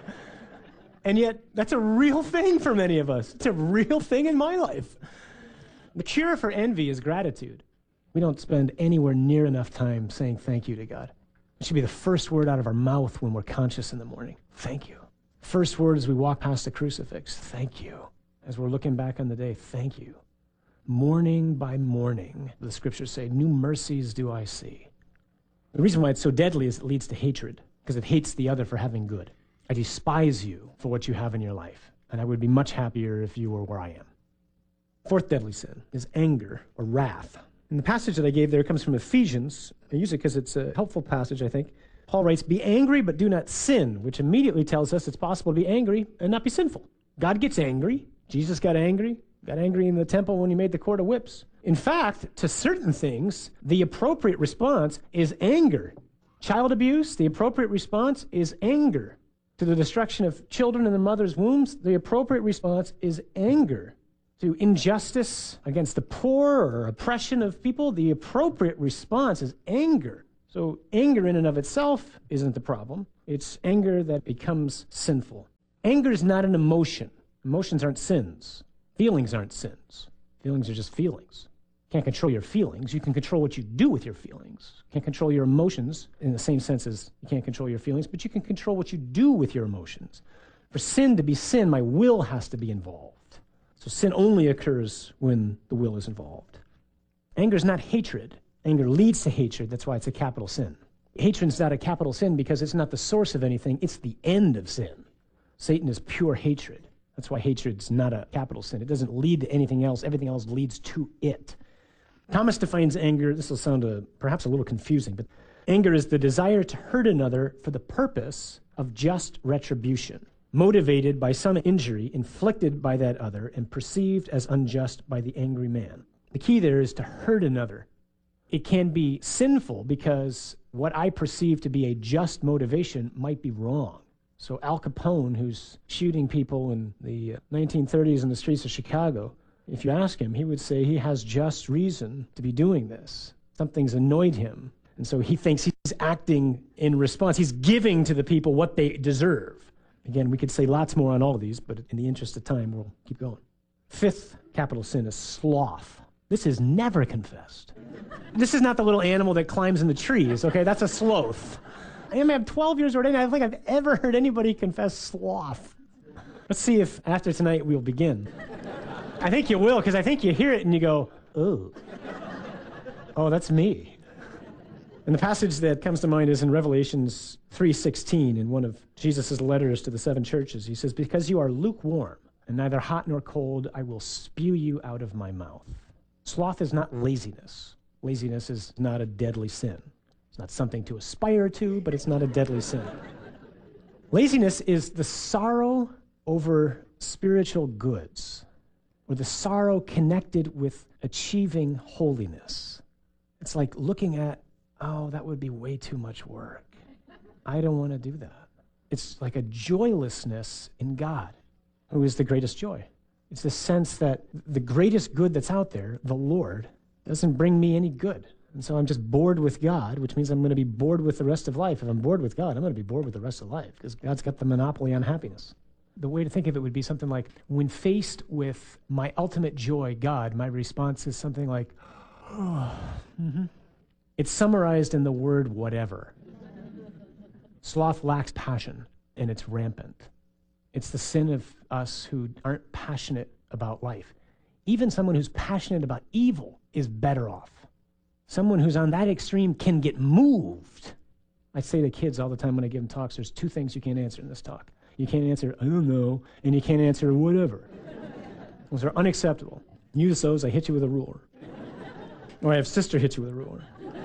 And yet, that's a real thing for many of us. It's a real thing in my life. The cure for envy is gratitude. We don't spend anywhere near enough time saying thank you to God. It should be the first word out of our mouth when we're conscious in the morning. Thank you. First word as we walk past the crucifix. Thank you. As we're looking back on the day, thank you. Morning by morning, the scriptures say, new mercies do I see. The reason why it's so deadly is it leads to hatred, because it hates the other for having good. I despise you for what you have in your life, and I would be much happier if you were where I am. Fourth deadly sin is anger or wrath. And the passage that I gave there comes from Ephesians. I use it because it's a helpful passage, I think. Paul writes, be angry, but do not sin, which immediately tells us it's possible to be angry and not be sinful. God gets angry. Jesus got angry in the temple when he made the cord of whips. In fact, to certain things, the appropriate response is anger. child abuse, the appropriate response is anger. To the destruction of children in their mother's wombs, the appropriate response is anger. To injustice against the poor or oppression of people, the appropriate response is anger. So anger in and of itself isn't the problem. It's anger that becomes sinful. Anger is not an emotion. Emotions aren't sins. Feelings aren't sins. Feelings are just feelings. You can't control your feelings. You can control what you do with your feelings. You can't control your emotions in the same sense as you can't control your feelings, but you can control what you do with your emotions. For sin to be sin, my will has to be involved. So sin only occurs when the will is involved. Anger is not hatred. Anger leads to hatred. That's why it's a capital sin. Hatred is not a capital sin because it's not the source of anything. It's the end of sin. Satan is pure hatred. That's why hatred's not a capital sin. It doesn't lead to anything else. Everything else leads to it. Thomas defines anger, this will sound perhaps a little confusing, but anger is the desire to hurt another for the purpose of just retribution, motivated by some injury inflicted by that other and perceived as unjust by the angry man. The key there is to hurt another. It can be sinful because what I perceive to be a just motivation might be wrong. So Al Capone, who's shooting people in the 1930s in the streets of Chicago, if you ask him, he would say he has just reason to be doing this. Something's annoyed him. And so he thinks he's acting in response. He's giving to the people what they deserve. Again, we could say lots more on all of these, but in the interest of time, we'll keep going. Fifth capital sin is sloth. This is never confessed. This is not the little animal that climbs in the trees, okay? That's a sloth. I'm 12 years ordained. I don't think I've ever heard anybody confess sloth. Let's see if after tonight we'll begin. I think you will, because I think you hear it and you go, oh. Oh, that's me. And the passage that comes to mind is in Revelations 3:16, in one of Jesus' letters to the 7 churches. He says, because you are lukewarm and neither hot nor cold, I will spew you out of my mouth. Sloth is not laziness. Laziness is not a deadly sin. It's not something to aspire to, but it's not a deadly sin. Laziness is the sorrow over spiritual goods, or the sorrow connected with achieving holiness. It's like looking at, oh, that would be way too much work. I don't want to do that. It's like a joylessness in God, who is the greatest joy. It's the sense that the greatest good that's out there, the Lord, doesn't bring me any good. And so I'm just bored with God, which means I'm going to be bored with the rest of life. If I'm bored with God, I'm going to be bored with the rest of life, because God's got the monopoly on happiness. The way to think of it would be something like, when faced with my ultimate joy, God, my response is something like, oh, It's summarized in the word whatever. Sloth lacks passion, and it's rampant. It's the sin of us who aren't passionate about life. Even someone who's passionate about evil is better off. Someone who's on that extreme can get moved. I say to kids all the time when I give them talks, there's 2 things you can't answer in this talk. You can't answer, I don't know, and you can't answer whatever. Those are unacceptable. Use those, I hit you with a ruler. Or I have sister hit you with a ruler.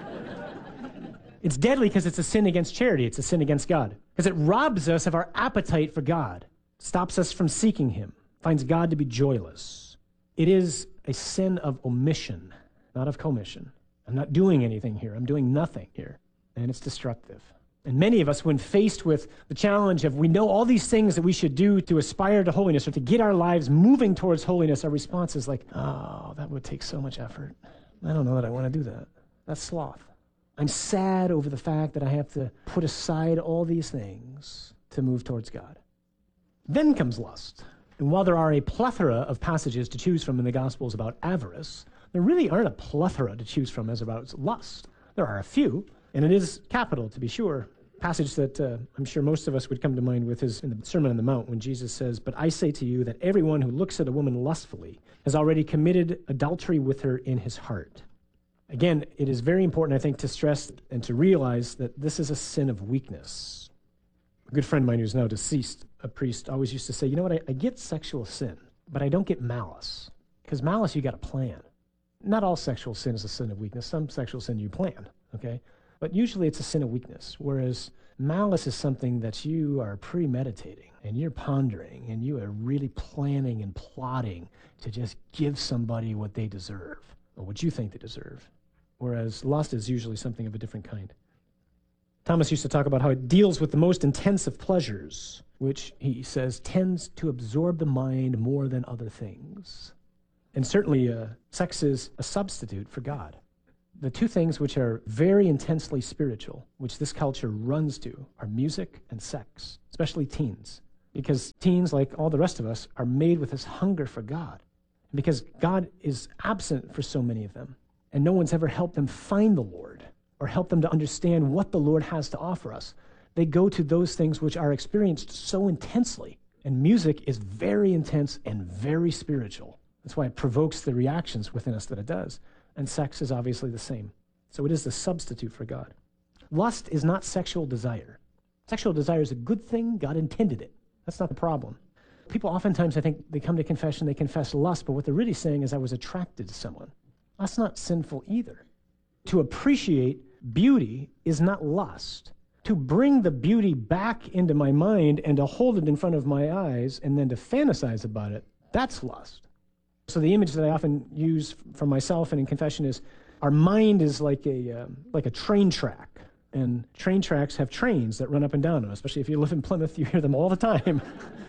It's deadly because it's a sin against charity. It's a sin against God. Because it robs us of our appetite for God, stops us from seeking Him, finds God to be joyless. It is a sin of omission, not of commission. I'm not doing anything here. I'm doing nothing here. And it's destructive. And many of us, when faced with the challenge of we know all these things that we should do to aspire to holiness or to get our lives moving towards holiness, our response is like, oh, that would take so much effort. I don't know that I want to do that. That's sloth. I'm sad over the fact that I have to put aside all these things to move towards God. Then comes lust. And while there are a plethora of passages to choose from in the Gospels about avarice, there really aren't a plethora to choose from as about lust. There are a few, and it is capital, to be sure. Passage that I'm sure most of us would come to mind with is in the Sermon on the Mount, when Jesus says, "But I say to you that everyone who looks at a woman lustfully has already committed adultery with her in his heart." Again, it is very important, I think, to stress and to realize that this is a sin of weakness. A good friend of mine who's now deceased, a priest, always used to say, you know what, I get sexual sin, but I don't get malice. Because malice, you got to plan. Not all sexual sin is a sin of weakness. Some sexual sin you plan, okay? But usually it's a sin of weakness, whereas malice is something that you are premeditating, and you're pondering, and you are really planning and plotting to just give somebody what they deserve, or what you think they deserve. Whereas lust is usually something of a different kind. Thomas used to talk about how it deals with the most intense of pleasures, which, he says, tends to absorb the mind more than other things. And certainly, sex is a substitute for God. The two things which are very intensely spiritual, which this culture runs to, are music and sex, especially teens. Because teens, like all the rest of us, are made with this hunger for God. Because God is absent for so many of them, and no one's ever helped them find the Lord or help them to understand what the Lord has to offer us. They go to those things which are experienced so intensely. And music is very intense and very spiritual. That's why it provokes the reactions within us that it does. And sex is obviously the same. So it is the substitute for God. Lust is not sexual desire. Sexual desire is a good thing. God intended it. That's not the problem. People oftentimes, I think, they come to confession, they confess lust, but what they're really saying is I was attracted to someone. That's not sinful either. To appreciate beauty is not lust. To bring the beauty back into my mind and to hold it in front of my eyes and then to fantasize about it, that's lust. So the image that I often use for myself and in confession is our mind is like a train track. And train tracks have trains that run up and down them, especially if you live in Plymouth, you hear them all the time.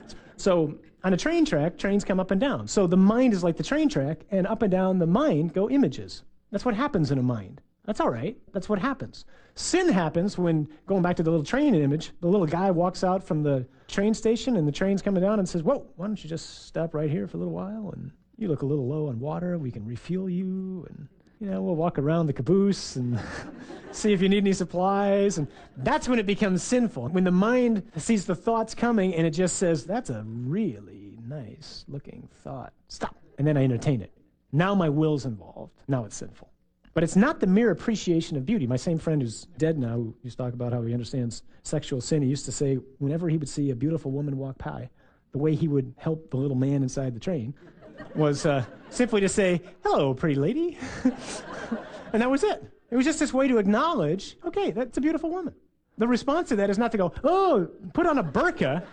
So on a train track, trains come up and down. So the mind is like the train track, and up and down the mind go images. That's what happens in a mind. That's all right. That's what happens. Sin happens when, going back to the little train image, the little guy walks out from the train station and the train's coming down and says, whoa, why don't you just stop right here for a little while? And you look a little low on water. We can refuel you. And, we'll walk around the caboose and see if you need any supplies. And that's when it becomes sinful. When the mind sees the thoughts coming and it just says, that's a really nice looking thought. Stop. And then I entertain it. Now my will's involved. Now it's sinful. But it's not the mere appreciation of beauty. My same friend who's dead now, who used to talk about how he understands sexual sin, he used to say whenever he would see a beautiful woman walk by, the way he would help the little man inside the train was simply to say, hello, pretty lady. And that was it. It was just this way to acknowledge, okay, that's a beautiful woman. The response to that is not to go, oh, put on a burqa,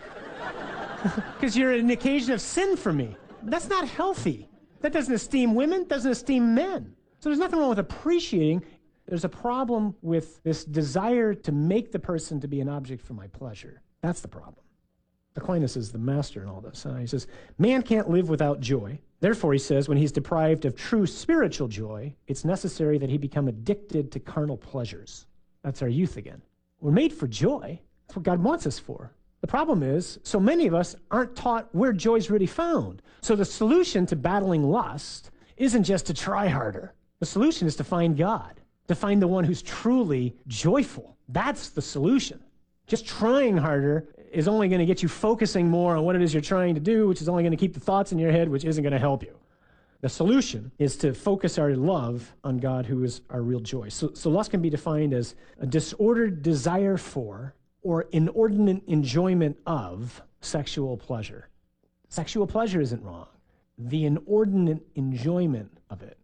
because you're an occasion of sin for me. That's not healthy. That doesn't esteem women, doesn't esteem men. So there's nothing wrong with appreciating. There's a problem with this desire to make the person to be an object for my pleasure. That's the problem. Aquinas is the master in all this. He says, man can't live without joy. Therefore, he says, when he's deprived of true spiritual joy, it's necessary that he become addicted to carnal pleasures. That's our youth again. We're made for joy. That's what God wants us for. The problem is, so many of us aren't taught where joy's really found. So the solution to battling lust isn't just to try harder. The solution is to find God, to find the one who's truly joyful. That's the solution. Just trying harder is only going to get you focusing more on what it is you're trying to do, which is only going to keep the thoughts in your head, which isn't going to help you. The solution is to focus our love on God, who is our real joy. So lust can be defined as a disordered desire for or inordinate enjoyment of sexual pleasure. Sexual pleasure isn't wrong. The inordinate enjoyment of it,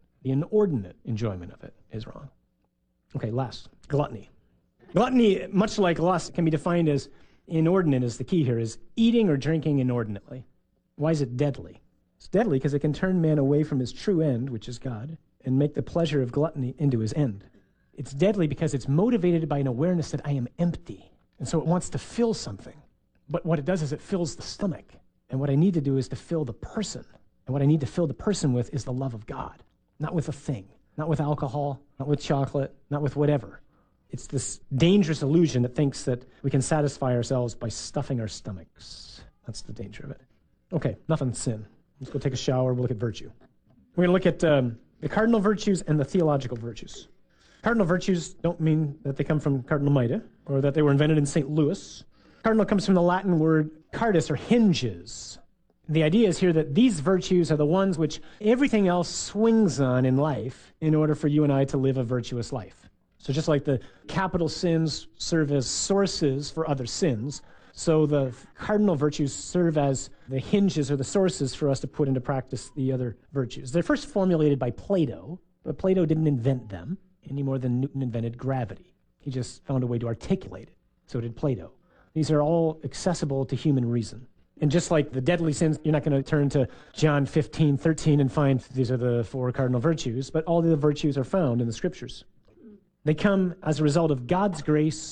is wrong. Okay, last, gluttony. Gluttony, much like lust, can be defined as inordinate, is the key here, is eating or drinking inordinately. Why is it deadly? It's deadly because it can turn man away from his true end, which is God, and make the pleasure of gluttony into his end. It's deadly because it's motivated by an awareness that I am empty, and so it wants to fill something. But what it does is it fills the stomach, and what I need to do is to fill the person. And what I need to fill the person with is the love of God, not with a thing, not with alcohol, not with chocolate, not with whatever. It's this dangerous illusion that thinks that we can satisfy ourselves by stuffing our stomachs. That's the danger of it. Okay, enough on sin. Let's go take a shower. We'll look at virtue. We're going to look at the cardinal virtues and the theological virtues. Cardinal virtues don't mean that they come from Cardinal Maida or that they were invented in St. Louis. Cardinal comes from the Latin word cardus, or hinges. The idea is here that these virtues are the ones which everything else swings on in life in order for you and I to live a virtuous life. So just like the capital sins serve as sources for other sins, so the cardinal virtues serve as the hinges or the sources for us to put into practice the other virtues. They're first formulated by Plato, but Plato didn't invent them any more than Newton invented gravity. He just found a way to articulate it. So did Plato. These are all accessible to human reason. And just like the deadly sins, you're not going to turn to John 15:13 and find these are the 4 cardinal virtues, but all the virtues are found in the scriptures. They come as a result of God's grace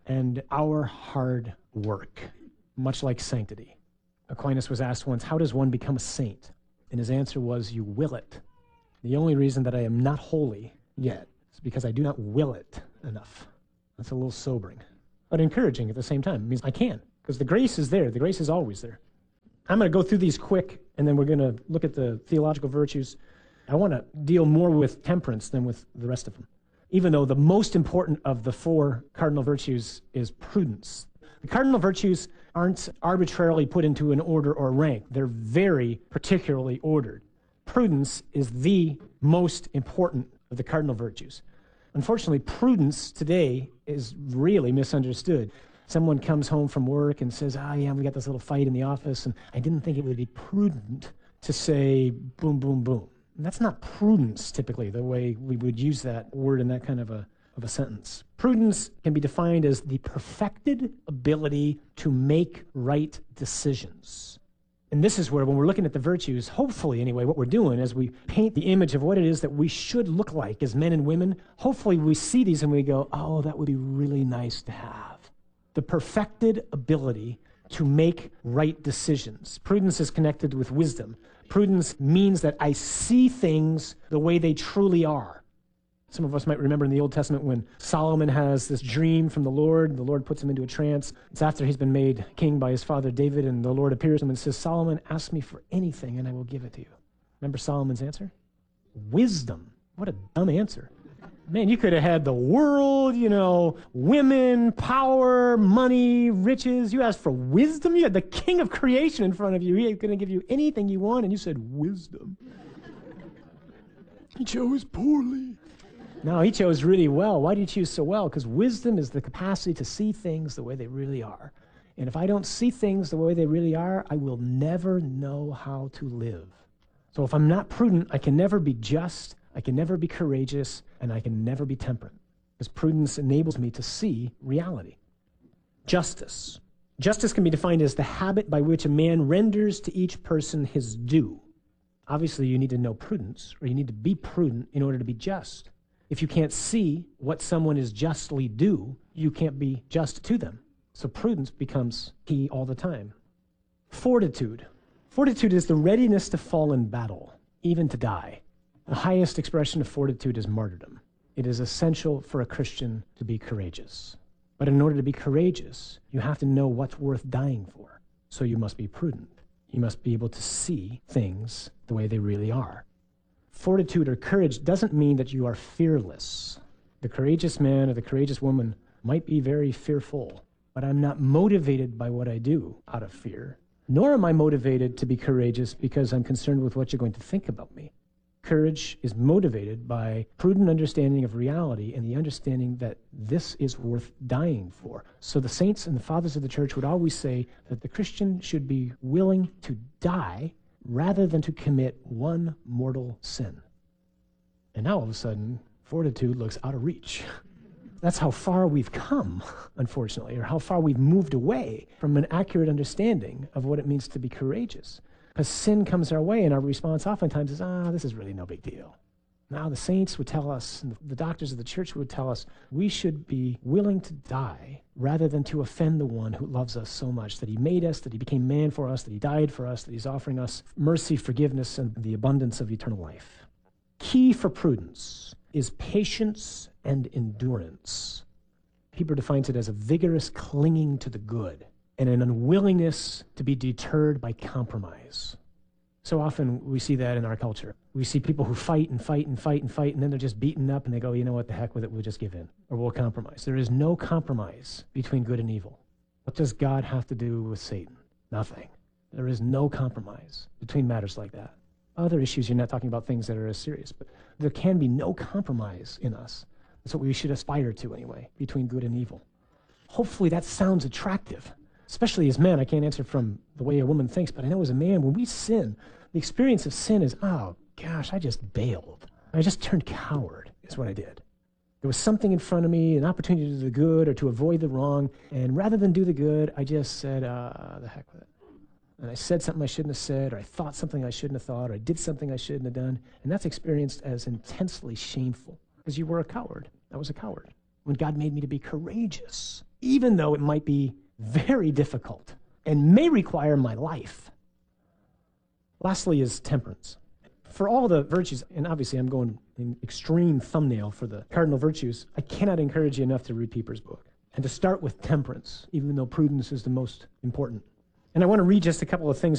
and our hard work, much like sanctity. Aquinas was asked once, how does one become a saint? And his answer was, you will it. The only reason that I am not holy yet is because I do not will it enough. That's a little sobering, but encouraging at the same time. It means I can, because the grace is there. The grace is always there. I'm going to go through these quick, and then we're going to look at the theological virtues. I want to deal more with temperance than with the rest of them, even though the most important of the 4 cardinal virtues is prudence. The cardinal virtues aren't arbitrarily put into an order or rank. They're very particularly ordered. Prudence is the most important of the cardinal virtues. Unfortunately, prudence today is really misunderstood. Someone comes home from work and says, yeah, we got this little fight in the office, and I didn't think it would be prudent to say boom, boom, boom. And that's not prudence, typically, the way we would use that word in that kind of a sentence. Prudence can be defined as the perfected ability to make right decisions. And this is where, when we're looking at the virtues, hopefully anyway, what we're doing is we paint the image of what it is that we should look like as men and women. Hopefully we see these and we go, oh, that would be really nice to have. The perfected ability to make right decisions. Prudence is connected with wisdom. Prudence means that I see things the way they truly are. Some of us might remember in the Old Testament when Solomon has this dream from the Lord puts him into a trance. It's after he's been made king by his father David, and the Lord appears to him and says, Solomon, ask me for anything and I will give it to you. Remember Solomon's answer? Wisdom. What a dumb answer. Man, you could have had the world, women, power, money, riches. You asked for wisdom? You had the king of creation in front of you. He was going to give you anything you want, and you said wisdom. He chose poorly. No, he chose really well. Why did he choose so well? Because wisdom is the capacity to see things the way they really are. And if I don't see things the way they really are, I will never know how to live. So if I'm not prudent, I can never be just, I can never be courageous, and I can never be temperate. Because prudence enables me to see reality. Justice. Justice can be defined as the habit by which a man renders to each person his due. Obviously, you need to know prudence, or you need to be prudent in order to be just. If you can't see what someone is justly due, you can't be just to them. So prudence becomes key all the time. Fortitude. Fortitude is the readiness to fall in battle, even to die. The highest expression of fortitude is martyrdom. It is essential for a Christian to be courageous. But in order to be courageous, you have to know what's worth dying for. So you must be prudent. You must be able to see things the way they really are. Fortitude or courage doesn't mean that you are fearless. The courageous man or the courageous woman might be very fearful, but I'm not motivated by what I do out of fear, nor am I motivated to be courageous because I'm concerned with what you're going to think about me. Courage is motivated by prudent understanding of reality and the understanding that this is worth dying for. So the saints and the fathers of the church would always say that the Christian should be willing to die rather than to commit one mortal sin. And now all of a sudden, fortitude looks out of reach. That's how far we've come, unfortunately, or how far we've moved away from an accurate understanding of what it means to be courageous. Because sin comes our way, and our response oftentimes is, this is really no big deal. Now the saints would tell us, and the doctors of the church would tell us, we should be willing to die rather than to offend the one who loves us so much, that he made us, that he became man for us, that he died for us, that he's offering us mercy, forgiveness, and the abundance of eternal life. Key for prudence is patience and endurance. Hebrew defines it as a vigorous clinging to the good and an unwillingness to be deterred by compromise. So often we see that in our culture. We see people who fight and fight and fight and fight, and then they're just beaten up, and they go, you know what, the heck with it, we'll just give in, or we'll compromise. There is no compromise between good and evil. What does God have to do with Satan? Nothing. There is no compromise between matters like that. Other issues, you're not talking about things that are as serious, but there can be no compromise in us. That's what we should aspire to anyway, between good and evil. Hopefully that sounds attractive, especially as men. I can't answer from the way a woman thinks, but I know as a man, when we sin, the experience of sin is, oh gosh, I just bailed. I just turned coward, is what I did. There was something in front of me, an opportunity to do the good or to avoid the wrong, and rather than do the good, I just said, the heck with it. And I said something I shouldn't have said, or I thought something I shouldn't have thought, or I did something I shouldn't have done, and that's experienced as intensely shameful, because you were a coward. I was a coward. When God made me to be courageous, even though it might be very difficult and may require my life. Lastly is temperance. For all the virtues, and obviously I'm going in extreme thumbnail for the cardinal virtues, I cannot encourage you enough to read Pieper's book and to start with temperance, even though prudence is the most important. And I want to read just a couple of things